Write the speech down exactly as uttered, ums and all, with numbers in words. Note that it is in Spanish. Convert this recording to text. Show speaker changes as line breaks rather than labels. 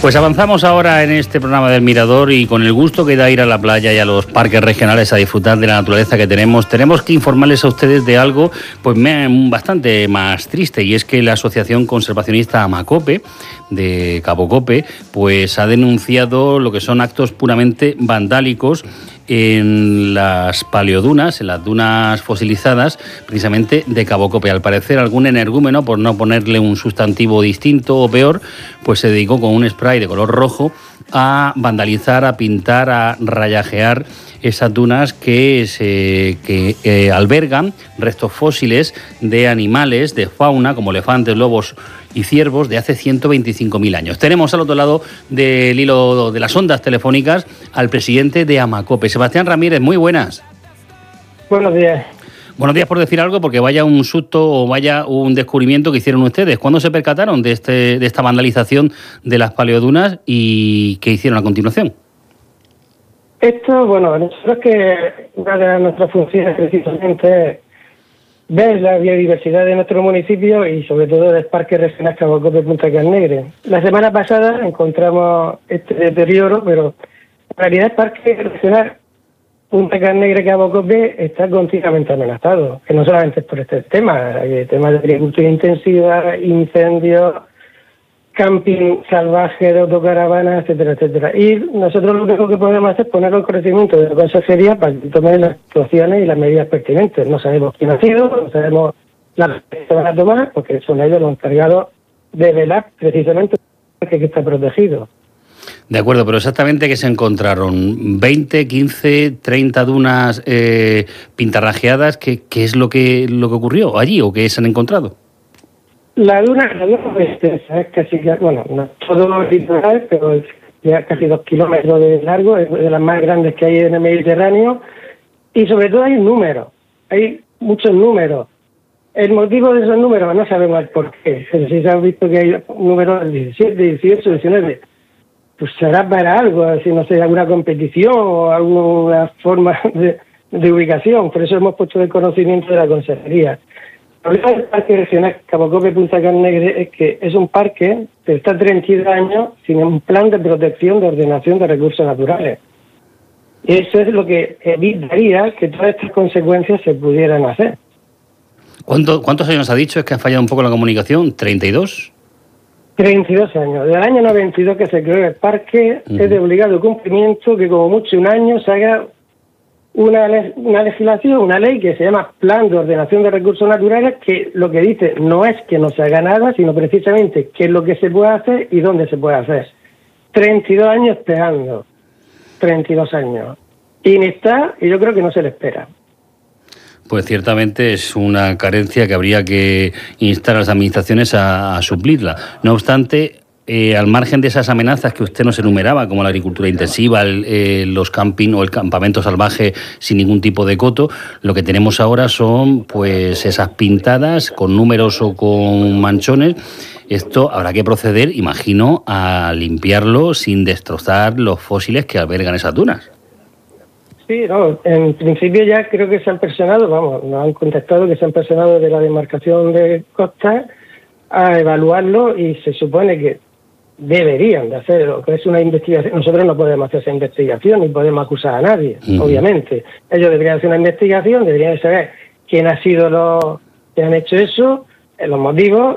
Pues avanzamos ahora en este programa del Mirador y con el gusto que da ir a la playa y a los parques regionales a disfrutar de la naturaleza que tenemos, tenemos que informarles a ustedes de algo pues bastante más triste, y es que la Asociación Conservacionista Amacope de Cabo Cope pues ha denunciado lo que son actos puramente vandálicos en las paleodunas, en las dunas fosilizadas precisamente de Cabo Cope. Al parecer algún energúmeno, por no ponerle un sustantivo distinto o peor, pues se dedicó con un spray de color rojo a vandalizar, a pintar, a rayajear esas dunas que, se, que eh, albergan restos fósiles de animales, de fauna, como elefantes, lobos y ciervos de hace ciento veinticinco mil años. Tenemos al otro lado del hilo de las ondas telefónicas al presidente de Amacope, Sebastián Ramírez. Muy buenas.
Buenos días.
Buenos días, por decir algo, porque vaya un susto o vaya un descubrimiento que hicieron ustedes. ¿Cuándo se percataron de, este, de esta vandalización de las paleodunas y qué hicieron a continuación?
Esto, bueno, nosotros que una de nuestras funciones precisamente es ver la biodiversidad de nuestro municipio y sobre todo del Parque Regional Cabo Cope Punta Carnegre. La semana pasada encontramos este deterioro, pero en realidad el Parque Regional Punta Carnegre Cabo Cope está continuamente amenazado, que no solamente es por este tema, hay temas de agricultura intensiva, incendios, camping salvaje de autocaravanas, etcétera, etcétera. Y nosotros lo único que podemos hacer es ponerlo en conocimiento de la Consejería para que tomen las actuaciones y las medidas pertinentes. No sabemos quién ha sido, no sabemos las que se van a tomar, porque son ellos los encargados de velar precisamente que está protegido.
De acuerdo, pero exactamente ¿qué se encontraron? ¿veinte, quince, treinta dunas eh, pintarrajeadas? ¿Qué, qué es lo que, lo que ocurrió allí o qué se han encontrado?
La duna, la duna es extensa, es casi, bueno, no todo litoral, pero es ya casi dos kilómetros de largo, es de las más grandes que hay en el Mediterráneo, y sobre todo hay un número, hay muchos números. El motivo de esos números no sabemos el por qué, pero sí se ha visto que hay números diecisiete, dieciocho, diecinueve, pues será para algo, si no sé, alguna competición o alguna forma de, de ubicación, por eso hemos puesto el conocimiento de la Consejería. El problema del Parque Regional Cabo Cope Punta Carnegre es que es un parque que está treinta y dos años sin un plan de protección de ordenación de recursos naturales. Y eso es lo que evitaría que todas estas consecuencias se pudieran hacer.
¿Cuánto, ¿Cuántos años ha dicho? Es que ha fallado un poco la comunicación. ¿treinta y dos?
treinta y dos años. Desde el año noventa y dos que se creó el parque, uh-huh. Es de obligado cumplimiento que como mucho un año se haga Una, una legislación, una ley que se llama Plan de Ordenación de Recursos Naturales, que lo que dice no es que no se haga nada, sino precisamente qué es lo que se puede hacer y dónde se puede hacer. treinta y dos años esperando, treinta y dos años. Y ni está, y yo creo que no se le espera.
Pues ciertamente es una carencia que habría que instar a las administraciones a, a suplirla. No obstante, Eh, al margen de esas amenazas que usted nos enumeraba, como la agricultura intensiva, el, eh, los camping o el campamento salvaje sin ningún tipo de coto, lo que tenemos ahora son pues esas pintadas con números o con manchones. Esto habrá que proceder, imagino, a limpiarlo sin destrozar los fósiles que albergan esas dunas.
Sí, no, en principio ya creo que se han personado, vamos, nos han contactado que se han personado de la demarcación de costas a evaluarlo y se supone que deberían de hacer lo que es una investigación. Nosotros no podemos hacer esa investigación ni podemos acusar a nadie, uh-huh. Obviamente. Ellos deberían hacer una investigación, deberían saber quién ha sido los que han hecho eso, los motivos,